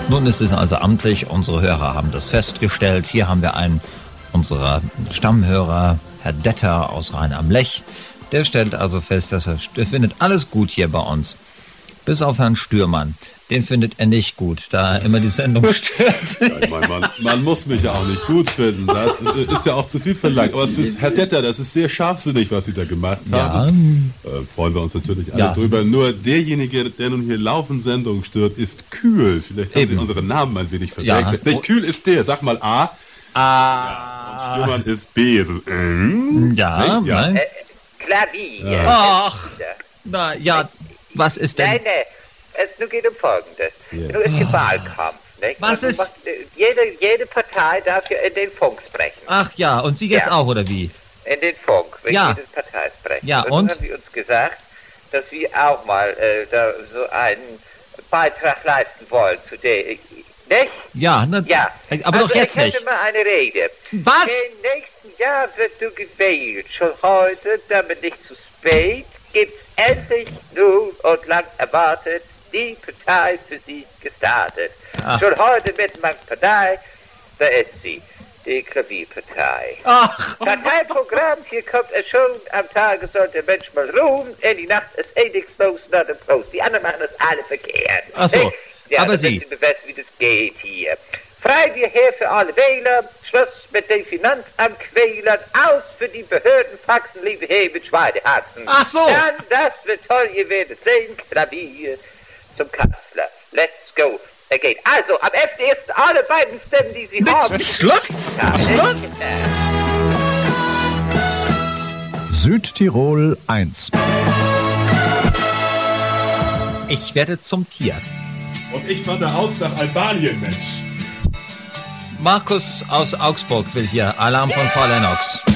Nun ist es also amtlich, unsere Hörer haben das festgestellt. Hier haben wir einen unserer Stammhörer, Herr Detter aus Rhein am Lech. Der stellt also fest, dass er findet alles gut hier bei uns. Bis auf Herrn Stürmann. Den findet er nicht gut, da er immer die Sendung stört. Ja, ich meine, man muss mich ja auch nicht gut finden. Das ist ja auch zu viel verlangt. Aber Herr Detter, das ist sehr scharfsinnig, was Sie da gemacht haben. Ja. Freuen wir uns natürlich alle drüber. Nur derjenige, der nun hier laufend Sendungen stört, ist Kühl. Vielleicht haben Sie unsere Namen ein wenig verwechselt. Ja. Kühl ist der. Sag mal A. Ja. Und Stürmann ist B. Also, ja. Klavier. Ja. Ach, na ja, was ist denn? Nein. Es geht um Folgendes. Nun ist hier Wahlkampf. Nicht? Was ist? Jede Partei darf ja in den Funk sprechen. Ach ja, und Sie jetzt auch, oder wie? In den Funk, wenn jede Partei sprechen. Ja, und? Dann haben Sie uns gesagt, dass wir auch mal da so einen Beitrag leisten wollen zu der... Nicht? Ja, aber also doch jetzt nicht. Ich hätte mal eine Rede. Was? Im nächsten Jahr wird du gewählt. Schon heute, damit nicht zu spät, gibt's endlich nun und lang erwartet die Partei für Sie gestartet. Ach. Schon heute mit meiner Partei, da ist sie, die Klavierpartei. Ach. Parteiprogramm, hier kommt es schon, am Tage sollte der Mensch mal ruhen, in die Nacht ist nichts los, not a Prost. Die anderen machen das alle verkehrt. Ach so, ja, aber Sie... Sie wissen, wie das geht hier. Frei wir her für alle Wähler, Schluss mit den Finanzamtquälern, aus für die Behörden, Faxen, liebe He mit Schweinehaxen. Ach so! Dann, das wird toll, ihr werdet sehen, Klavier zum Kanzler. Let's go again. Also, am 11.1. alle beiden Stimmen, die Sie haben. Schluss! Schluss! Südtirol 1. Ich werde zum Tier. Und ich wandere aus nach Albanien, Mensch. Markus aus Augsburg will hier Alarm von Frau Lennox.